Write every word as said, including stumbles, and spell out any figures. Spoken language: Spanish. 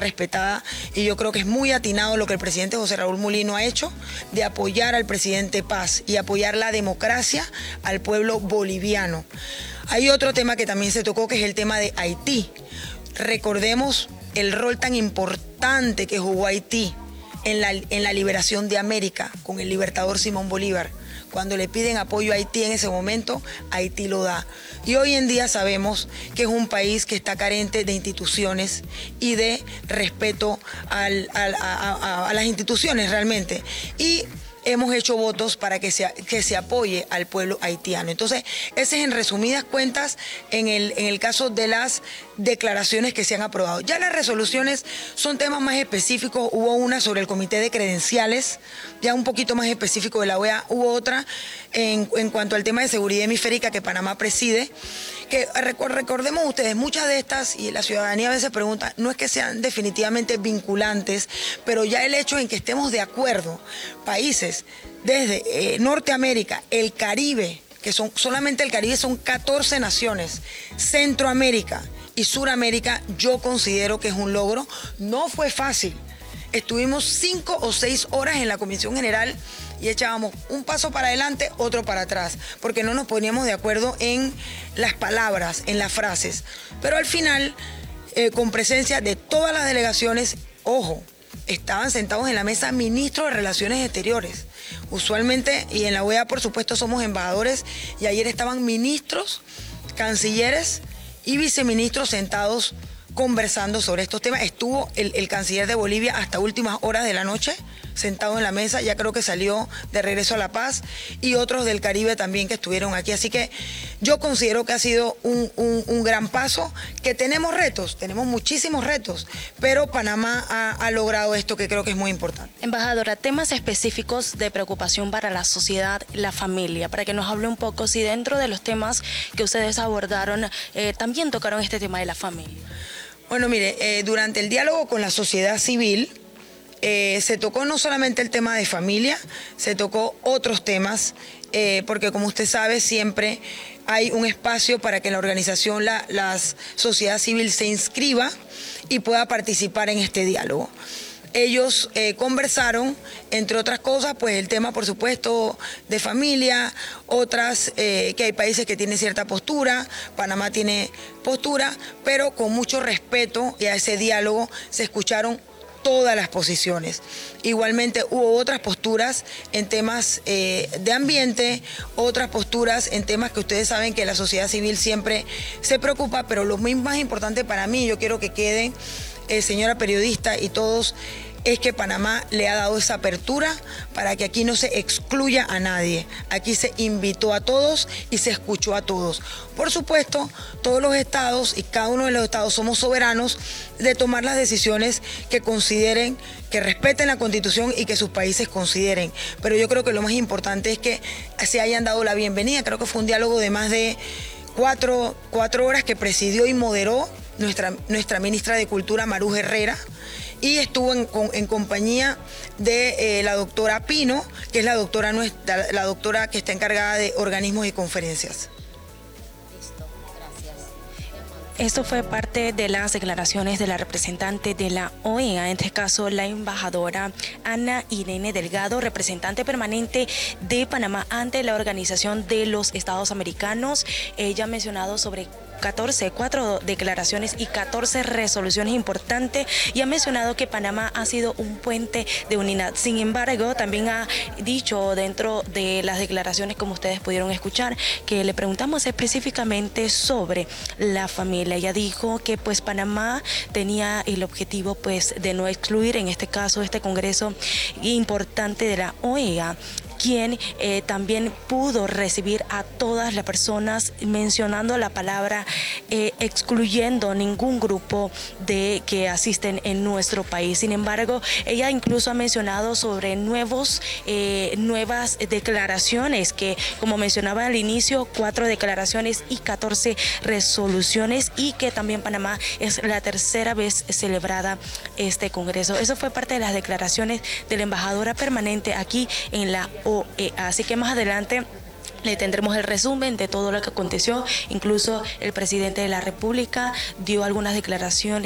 respetada, y yo creo que es muy atinado lo que el presidente José Raúl Mulino ha hecho de apoyar al presidente Paz y apoyar la democracia al pueblo boliviano. Hay otro tema que también se tocó, que es el tema de Haití. Recordemos el rol tan importante que jugó Haití en la, en la liberación de América con el libertador Simón Bolívar. Cuando le piden apoyo a Haití en ese momento, Haití lo da. Y hoy en día sabemos que es un país que está carente de instituciones y de respeto al, al, a, a, a las instituciones realmente. Y hemos hecho votos para que se, que se apoye al pueblo haitiano. Entonces, ese es en resumidas cuentas en el, en el caso de las declaraciones que se han aprobado. Ya las resoluciones son temas más específicos. Hubo una sobre el comité de credenciales, ya un poquito más específico de la O E A. Hubo otra en, en cuanto al tema de seguridad hemisférica que Panamá preside, que recordemos ustedes, muchas de estas, y la ciudadanía a veces pregunta, no es que sean definitivamente vinculantes, pero ya el hecho en que estemos de acuerdo, países desde eh, Norteamérica, el Caribe, que son solamente el Caribe son catorce naciones, Centroamérica y Suramérica, yo considero que es un logro. No fue fácil. Estuvimos cinco o seis horas en la Comisión General y echábamos un paso para adelante, otro para atrás, porque no nos poníamos de acuerdo en las palabras, en las frases. Pero al final, eh, con presencia de todas las delegaciones, ojo, estaban sentados en la mesa ministros de Relaciones Exteriores. Usualmente, y en la O E A por supuesto somos embajadores, y ayer estaban ministros, cancilleres y viceministros sentados conversando sobre estos temas. Estuvo el, el canciller de Bolivia hasta últimas horas de la noche, sentado en la mesa, ya creo que salió de regreso a La Paz, y otros del Caribe también que estuvieron aquí. Así que yo considero que ha sido un, un, un gran paso, que tenemos retos, tenemos muchísimos retos, pero Panamá ha, ha logrado esto que creo que es muy importante. Embajadora, temas específicos de preocupación para la sociedad, la familia, para que nos hable un poco si dentro de los temas que ustedes abordaron eh, también tocaron este tema de la familia. Bueno, mire, eh, durante el diálogo con la sociedad civil, Eh, se tocó no solamente el tema de familia, se tocó otros temas, eh, porque como usted sabe, siempre hay un espacio para que la organización, la, la sociedad civil se inscriba y pueda participar en este diálogo. Ellos eh, conversaron, entre otras cosas, pues el tema, por supuesto, de familia, otras eh, que hay países que tienen cierta postura, Panamá tiene postura, pero con mucho respeto, y a ese diálogo se escucharon todas las posiciones. Igualmente hubo otras posturas en temas eh, de ambiente, otras posturas en temas que ustedes saben que la sociedad civil siempre se preocupa, pero lo más importante para mí, yo quiero que quede, eh, señora periodista y todos, es que Panamá le ha dado esa apertura para que aquí no se excluya a nadie. Aquí se invitó a todos y se escuchó a todos. Por supuesto, todos los estados y cada uno de los estados somos soberanos de tomar las decisiones que consideren, que respeten la Constitución y que sus países consideren. Pero yo creo que lo más importante es que se hayan dado la bienvenida. Creo que fue un diálogo de más de cuatro, cuatro horas que presidió y moderó nuestra, nuestra ministra de Cultura, Maruja Herrera, y estuvo en, en compañía de eh, la doctora Pino, que es la doctora, nuestra, la doctora que está encargada de organismos y conferencias. Esto fue parte de las declaraciones de la representante de la O E A, en este caso la embajadora Ana Irene Delgado, representante permanente de Panamá ante la Organización de los Estados Americanos. Ella ha mencionado sobre catorce, cuatro declaraciones y catorce resoluciones importantes, y ha mencionado que Panamá ha sido un puente de unidad. Sin embargo, también ha dicho dentro de las declaraciones, como ustedes pudieron escuchar, que le preguntamos específicamente sobre la familia. Ella dijo que pues Panamá tenía el objetivo pues de no excluir, en este caso, este congreso importante de la O E A, quien eh, también pudo recibir a todas las personas, mencionando la palabra eh, excluyendo ningún grupo de que asisten en nuestro país. Sin embargo, ella incluso ha mencionado sobre nuevos, eh, nuevas declaraciones, que como mencionaba al inicio, cuatro declaraciones y catorce resoluciones, y que también Panamá es la tercera vez celebrada este congreso. Eso fue parte de las declaraciones de la embajadora permanente aquí en la O E A. Así que más adelante le tendremos el resumen de todo lo que aconteció. Incluso el presidente de la República dio algunas declaraciones